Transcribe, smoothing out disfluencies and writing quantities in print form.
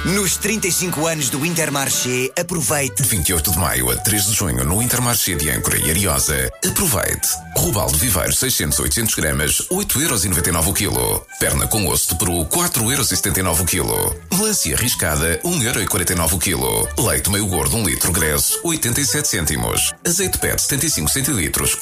Nos 35 anos do Intermarché, aproveite. De 28 de maio a 3 de junho no Intermarché de Âncora e Ariosa, aproveite. Roubal de Viveiro 600-800 gramas, 8,99€ o quilo. Perna com osso de peru, 4,79€ o quilo. Melancia riscada, 1,49€ o quilo. Leite meio gordo, 1 litro, Greze, 87 cêntimos. Azeite PET 75 centilitros,